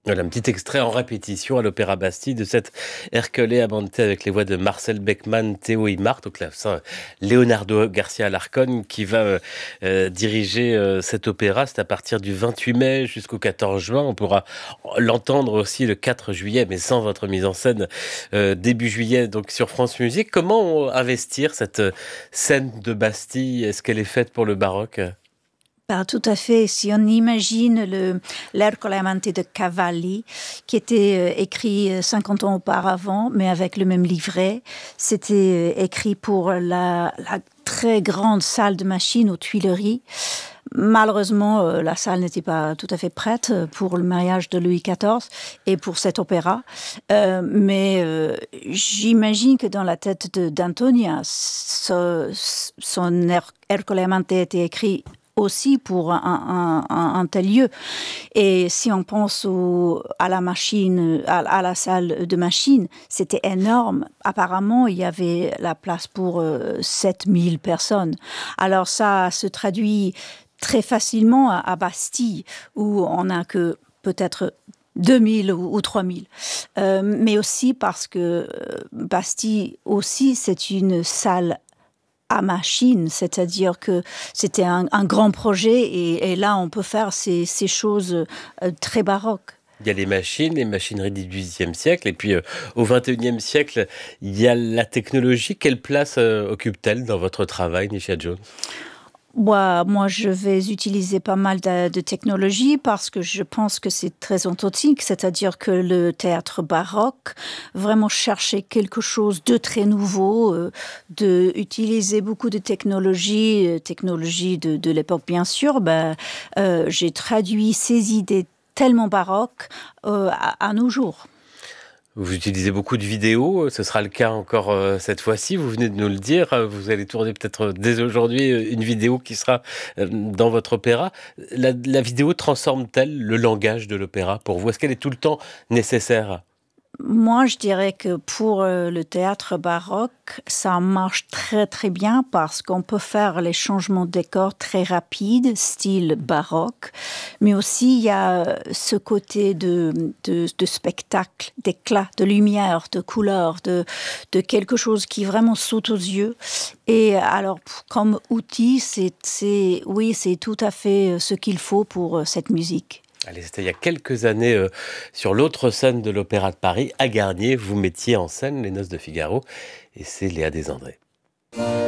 Voilà, un petit extrait en répétition à l'Opéra Bastille de cette Ercole Amante avec les voix de Marcel Beckmann, Théo Imart, au clavecin Leonardo Garcia Alarcón qui va diriger cet opéra. C'est à partir du 28 mai jusqu'au 14 juin. On pourra l'entendre aussi le 4 juillet, mais sans votre mise en scène début juillet donc sur France Musique. Comment investir cette scène de Bastille? Est-ce qu'elle est faite pour le baroque? Bah, tout à fait. Si on imagine l'Ercole Amante de Cavalli, qui était écrit 50 ans auparavant, mais avec le même livret, c'était écrit pour la très grande salle de machines aux Tuileries. Malheureusement, la salle n'était pas tout à fait prête pour le mariage de Louis XIV et pour cet opéra. Mais j'imagine que dans la tête d'Antonia, son Ercole Amante était écrit aussi pour un tel lieu. Et si on pense à la machine, à la salle de machine, c'était énorme. Apparemment, il y avait la place pour 7000 personnes. Alors ça se traduit très facilement à Bastille, où on n'a que peut-être 2000 ou 3000. Mais aussi parce que Bastille aussi, c'est une salle à machine, c'est-à-dire que c'était un grand projet et là on peut faire ces choses très baroques. Il y a les machineries du XVIIIe siècle, et puis au XXIe siècle, il y a la technologie. Quelle place occupe-t-elle dans votre travail, Nisha Jones? Moi, je vais utiliser pas mal de technologies parce que je pense que c'est très authentique, c'est-à-dire que le théâtre baroque vraiment cherchait quelque chose de très nouveau, de utiliser beaucoup de technologies, technologies de l'époque bien sûr. J'ai traduit ces idées tellement baroques à nos jours. Vous utilisez beaucoup de vidéos, ce sera le cas encore cette fois-ci, vous venez de nous le dire, vous allez tourner peut-être dès aujourd'hui une vidéo qui sera dans votre opéra. La vidéo transforme-t-elle le langage de l'opéra pour vous? Est-ce qu'elle est tout le temps nécessaire? Moi, je dirais que pour le théâtre baroque, ça marche très très bien parce qu'on peut faire les changements de décor très rapides, style baroque, mais aussi il y a ce côté de spectacle, d'éclat, de lumière, de couleur, de quelque chose qui vraiment saute aux yeux. Et alors, comme outil, oui, c'est tout à fait ce qu'il faut pour cette musique. Allez, c'était il y a quelques années sur l'autre scène de l'Opéra de Paris, à Garnier, vous mettiez en scène Les Noces de Figaro, et c'est Léa Desandré.